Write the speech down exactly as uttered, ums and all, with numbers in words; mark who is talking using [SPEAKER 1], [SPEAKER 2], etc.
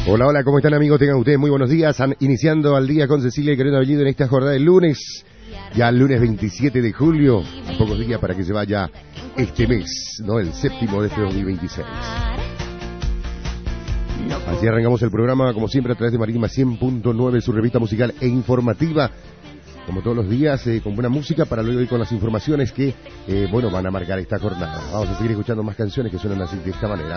[SPEAKER 1] Hola, hola, ¿cómo están amigos? Tengan ustedes muy buenos días. Han iniciando al día con Cecilia y Karina Bellido en esta jornada del lunes. Ya el lunes veintisiete de julio. Pocos días para que se vaya este mes, ¿no? El séptimo de este dos mil veintiséis. Así arrancamos el programa, como siempre, a través de Marítima cien punto nueve, su revista musical e informativa. Como todos los días, eh, con buena música, para luego ir con las informaciones que, eh, bueno, van a marcar esta jornada. Vamos a seguir escuchando más canciones que suenan así, de esta manera.